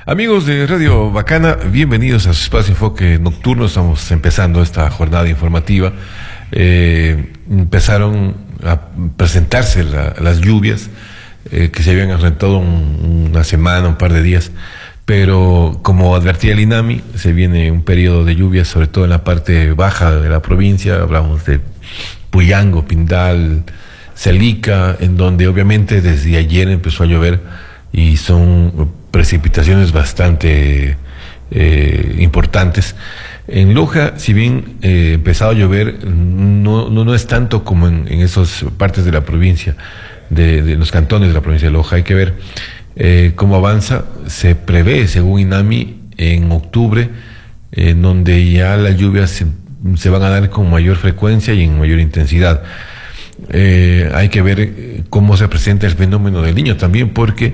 Amigos de Radio Bacana, bienvenidos a su espacio Enfoque Nocturno. Estamos empezando esta jornada informativa. Empezaron a presentarse las lluvias que se habían ausentado una semana, un par de días, pero como advertía el INAMI, se viene un periodo de lluvias, sobre todo en la parte baja de la provincia. Hablamos de Puyango, Pindal, Celica, en donde obviamente desde ayer empezó a llover y son precipitaciones bastante importantes. En Loja, si bien empezado a llover, no es tanto como en esas partes de la provincia, de los cantones de la provincia de Loja. Hay que ver cómo avanza. Se prevé, según INAMI, en octubre, en donde ya las lluvias se van a dar con mayor frecuencia y en mayor intensidad. Hay que ver cómo se presenta el fenómeno del Niño también, porque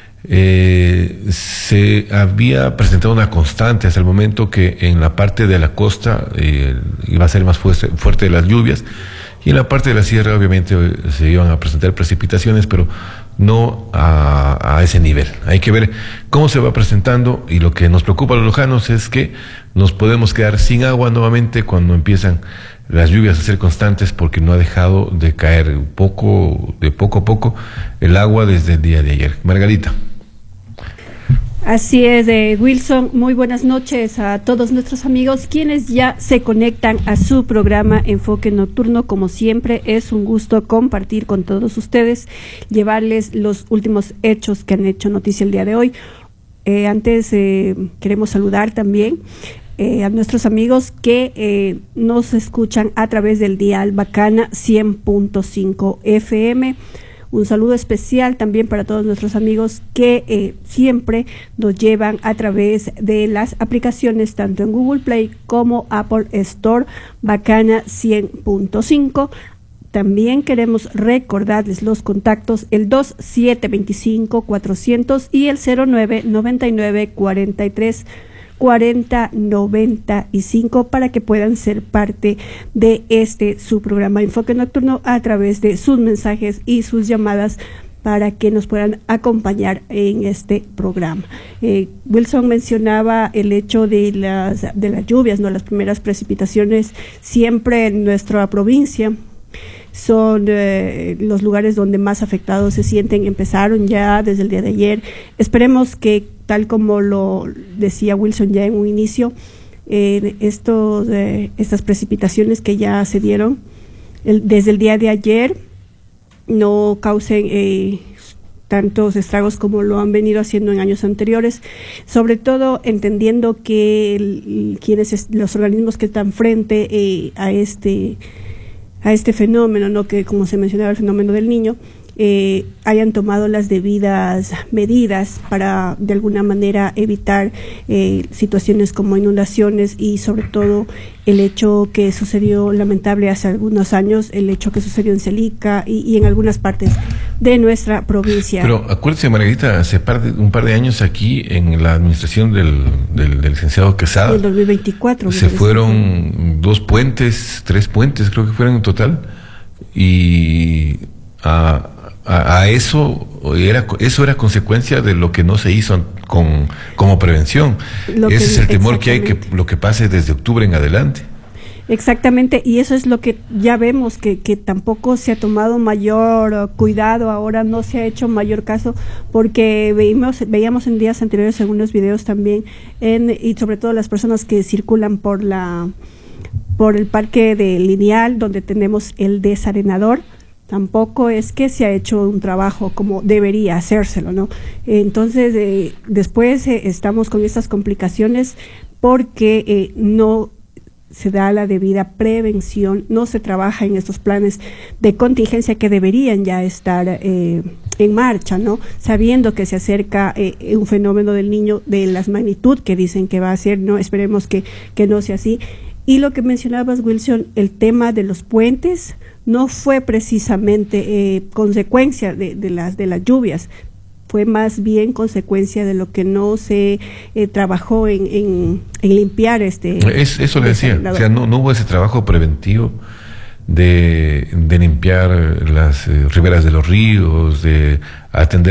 se había presentado una constante hasta el momento que en la parte de la costa iba a ser más fuerte las lluvias, y en la parte de la sierra obviamente se iban a presentar precipitaciones, pero no a ese nivel. Hay que ver cómo se va presentando, y lo que nos preocupa a los lojanos es que nos podemos quedar sin agua nuevamente cuando empiezan las lluvias a ser constantes, porque no ha dejado de caer de poco a poco el agua desde el día de ayer. Margarita. Así es, Wilson, muy buenas noches a todos nuestros amigos quienes ya se conectan a su programa Enfoque Nocturno. Como siempre, es un gusto compartir con todos ustedes, llevarles los últimos hechos que han hecho noticia el día de hoy. Antes queremos saludar también a nuestros amigos que nos escuchan a través del dial Bacana 100.5 FM. Un saludo especial también para todos nuestros amigos que siempre nos llevan a través de las aplicaciones tanto en Google Play como Apple Store Bacana 100.5. También queremos recordarles los contactos, el 2725-400 y el 0999-434095, para que puedan ser parte de su programa Enfoque Nocturno a través de sus mensajes y sus llamadas, para que nos puedan acompañar en este programa. Wilson mencionaba el hecho de las lluvias, ¿no? Las primeras precipitaciones siempre en nuestra provincia son los lugares donde más afectados se sienten. Empezaron ya desde el día de ayer. Esperemos que, tal como lo decía Wilson ya en un inicio, estas precipitaciones que ya se dieron desde el día de ayer no causen tantos estragos como lo han venido haciendo en años anteriores, sobre todo entendiendo que los organismos que están frente a este fenómeno, ¿no? Que, como se mencionaba, el fenómeno del Niño, hayan tomado las debidas medidas para de alguna manera evitar situaciones como inundaciones, y sobre todo el hecho que sucedió lamentable hace algunos años, el hecho que sucedió en Celica y en algunas partes de nuestra provincia. Pero acuérdese, Margarita, hace un par de años aquí en la administración del licenciado Quesada, en el 2024 se fueron 2 puentes, 3 puentes creo que fueron en total, y eso era consecuencia de lo que no se hizo como prevención. Ese es el temor que hay, que lo que pase desde octubre en adelante. Exactamente, y eso es lo que ya vemos, que tampoco se ha tomado mayor cuidado. Ahora no se ha hecho mayor caso, porque veíamos en días anteriores algunos videos también, y sobre todo las personas que circulan por el parque de Lineal, donde tenemos el desarenador. Tampoco es que se ha hecho un trabajo como debería hacérselo, ¿no? Entonces, después estamos con estas complicaciones porque no se da la debida prevención, no se trabaja en estos planes de contingencia que deberían ya estar en marcha, ¿no? Sabiendo que se acerca un fenómeno del Niño de las magnitud que dicen que va a ser, ¿no? Esperemos que no sea así. Y lo que mencionabas, Wilson, el tema de los puentes no fue precisamente consecuencia de las lluvias, fue más bien consecuencia de lo que no se trabajó en limpiar eso le decía, o sea, no hubo ese trabajo preventivo de limpiar las riberas de los ríos, de atender